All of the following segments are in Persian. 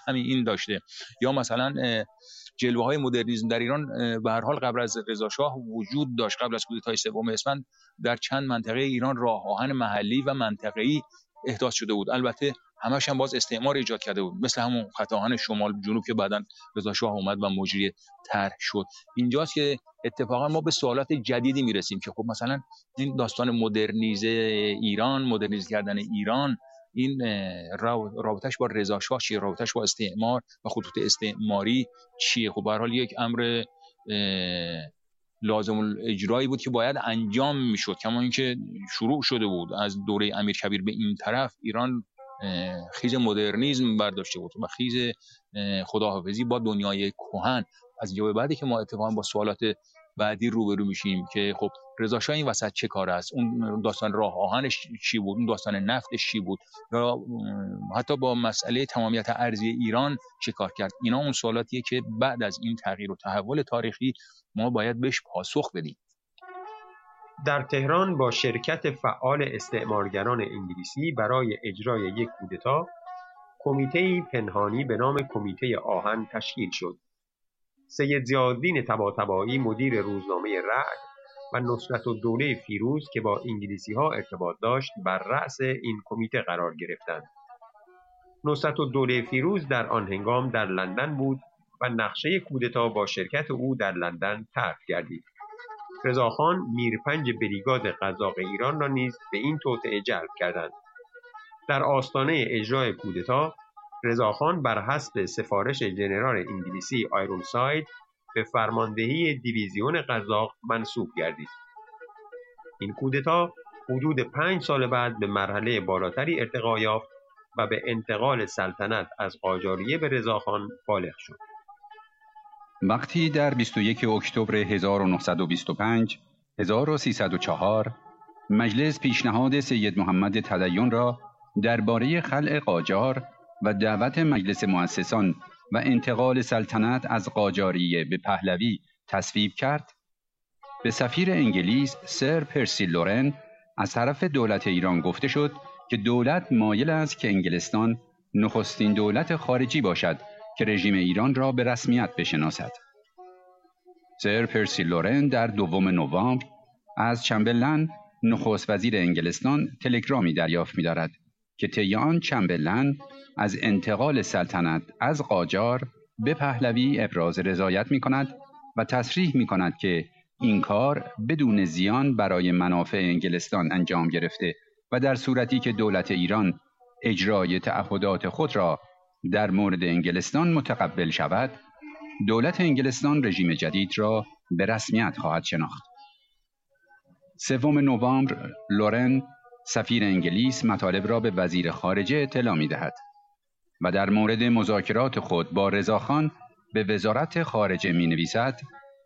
همین این داشته. یا مثلا جلوه‌های مدرنیسم در ایران به هر حال قبل از رضا شاه وجود داشت. قبل از کودتای سوم اسفند در چند منطقه ایران راه آهن محلی و منطقه‌ای احداث شده بود. البته همش هم باز استعمار ایجاد کرده بود، مثل همون خط آهن شمال جنوب که بعداً رضا شاه اومد و مجری طرح شد. اینجاست که اتفاقا ما به سوالات جدیدی میرسیم که خب مثلا این داستان مدرنیزه ایران، مدرنیزه کردن ایران، این رابطش با رضا شاه چیه، رابطش با استعمار و خطوط استعماری چیه؟ خب به هر حال یک امر لازم الاجرایی بود که باید انجام میشد. کما اینکه شروع شده بود از دوره امیرکبیر به این طرف ایران خیز مدرنیسم برداشته بود و خیز خداحافظی با دنیای کهن. از اینجا به بعدی که ما اتفاقا با سوالات بعدی روبرو میشیم که خب رضا شاه این وسط چه کار است، اون داستان راه آهنش چی بود، اون داستان نفتش چی بود، یا حتی با مسئله تمامیت ارضی ایران چه کار کرد. اینا اون سوالاتیه که بعد از این تغییر و تحول تاریخی ما باید بهش پاسخ بدیم. در تهران با شرکت فعال استعمارگران انگلیسی برای اجرای یک کودتا، کمیته‌ای پنهانی به نام کمیته آهن تشکیل شد. سید ضیاءالدین طباطبایی مدیر روزنامه رعد و نصرتالدوله فیروز که با انگلیسی‌ها ارتباط داشت بر رأس این کمیته قرار گرفتند. نصرتالدوله فیروز در آن هنگام در لندن بود و نقشه کودتا با شرکت او در لندن طرح گردید. رضاخان میرپنج بریگاد قزاق ایران را نیز به این توطئه جلب کردند. در آستانه اجرای کودتا، رضاخان بر حسب سفارش ژنرال انگلیسی آیرونساید به فرماندهی دیویزیون قزاق منصوب گردید. این کودتا حدود 5 سال بعد به مرحله بالاتری ارتقا یافت و به انتقال سلطنت از قاجاریه به رضاخان بالغ شد. وقتی در 21 اکتبر 1925 1304 مجلس پیشنهاد سید محمد تدین را درباره خلع قاجار و دعوت مجلس مؤسسان و انتقال سلطنت از قاجاریه به پهلوی تصویب کرد، به سفیر انگلیس سر پرسی لورن از طرف دولت ایران گفته شد که دولت مایل است که انگلستان نخستین دولت خارجی باشد که رژیم ایران را به رسمیت بشناسد. سر پرسی لورن در 2 نوامبر از چمبرلند نخست وزیر انگلستان تلگرامی دریافت می‌دارد که طی آن چمبرلند از انتقال سلطنت از قاجار به پهلوی ابراز رضایت می‌کند و تصریح می‌کند که این کار بدون زیان برای منافع انگلستان انجام گرفته و در صورتی که دولت ایران اجرای تعهدات خود را در مورد انگلستان متقبل شود، دولت انگلستان رژیم جدید را به رسمیت خواهد شناخت. 3 نوامبر لورن سفیر انگلیس مطالب را به وزیر خارجه اطلاع می‌دهد و در مورد مذاکرات خود با رضاخان به وزارت خارجه می‌نویسد: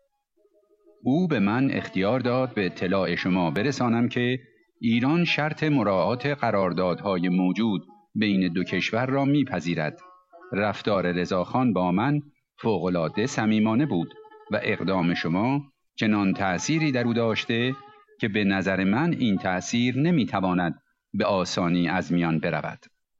او به من اختیار داد به اطلاع شما برسانم که ایران شرط مراعات قراردادهای موجود بین دو کشور را میپذیرد. رفتار رضاخان با من فوق‌العاده صمیمانه بود و اقدام شما چنان تأثیری در او داشته که به نظر من این تأثیر نمیتواند به آسانی از میان برود.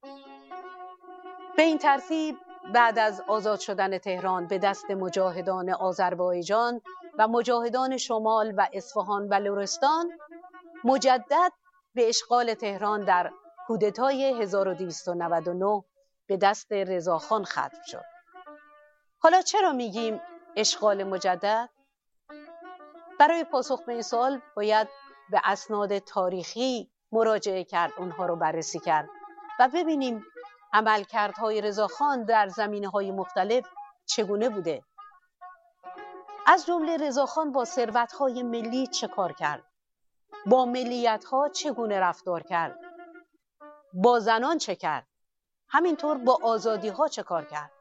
به این ترتیب بعد از آزاد شدن تهران به دست مجاهدان آذربایجان و مجاهدان شمال و اصفهان و لرستان، مجدد به اشغال تهران در کودتای 1299 به دست رضاخان ختم شد. حالا چرا میگیم اشغال مجدد؟ برای پاسخ به این سوال باید به اسناد تاریخی مراجعه کرد، اونها رو بررسی کرد و ببینیم عملکردهای رضاخان در زمینه‌های مختلف چگونه بوده. از جمله رضاخان با ثروت‌های ملی چه کار کرد؟ با ملیت‌ها چگونه رفتار کرد؟ با زنان چه کرد؟ همینطور با آزادی‌ها چه کار کرد؟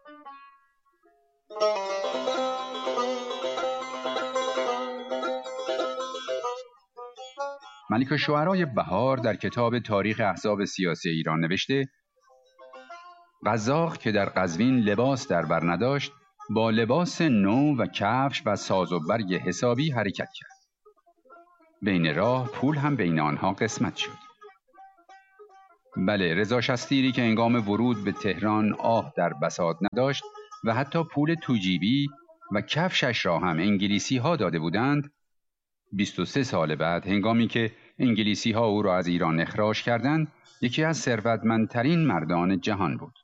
ملک الشعرای بهار در کتاب تاریخ احزاب سیاسی ایران نوشته: قزاق که در قزوین لباس در بر نداشت، با لباس نو و کفش و ساز و برگ حسابی حرکت کرد. بین راه پول هم بین آنها قسمت شد. بله، رضا شستیری که هنگام ورود به تهران آه در بساط نداشت و حتی پول توجیبی و کفشش را هم انگلیسی ها داده بودند، 23 سال بعد هنگامی که انگلیسی ها او را از ایران اخراج کردند، یکی از ثروتمندترین مردان جهان بود.